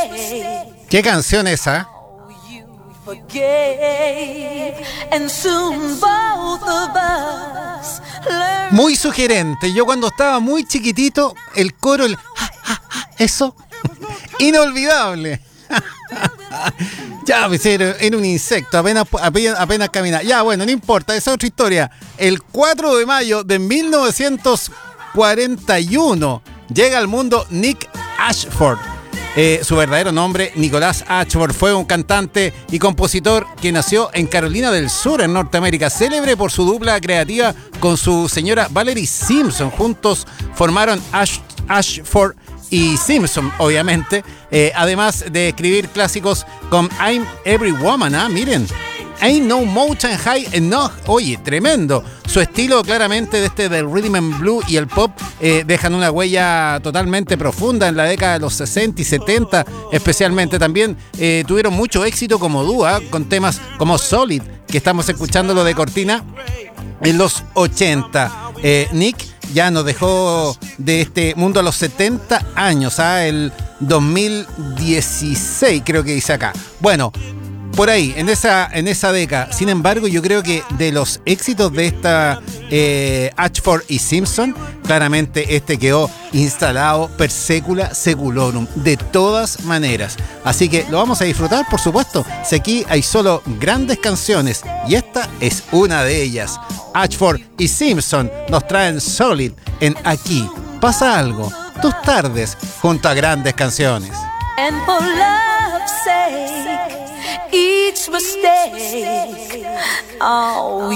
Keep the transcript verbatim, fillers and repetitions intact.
¿Qué canción esa? Muy sugerente. Yo cuando estaba muy chiquitito, el coro, el ja, ja, ja, eso, inolvidable. Ya, pues era, era un insecto, apenas, apenas, apenas camina. Ya, bueno, no importa, esa es otra historia. El cuatro de mayo de mil novecientos cuarenta y uno llega al mundo Nick Ashford. Eh, su verdadero nombre, Nicholas Ashford, fue un cantante y compositor que nació en Carolina del Sur, en Norteamérica, célebre por su dupla creativa con su señora Valerie Simpson. Juntos formaron Ash, Ashford y Simpson, obviamente, eh, además de escribir clásicos con I'm Every Woman, ¿ah? Miren, Ain't No Mountain High Enough. Oye, tremendo. Su estilo claramente de este del rhythm and blues y el pop eh, dejan una huella totalmente profunda en la década de los sesenta y setenta, especialmente. También eh, tuvieron mucho éxito como dúo, ¿eh? Con temas como Solid, que estamos escuchándolo de cortina, en los ochenta. Eh, Nick ya nos dejó de este mundo a los setenta años, ¿ah? El dos mil dieciséis creo que dice acá. Bueno, por ahí, en esa, en esa década. Sin embargo, yo creo que de los éxitos de esta eh, Ashford y Simpson, claramente este quedó instalado per secula seculorum, de todas maneras. Así que lo vamos a disfrutar, por supuesto, si aquí hay solo grandes canciones, y esta es una de ellas. Ashford y Simpson nos traen Solid en Aquí Pasa Algo, tus tardes junto a grandes canciones. And for love's sake, each mistake, oh,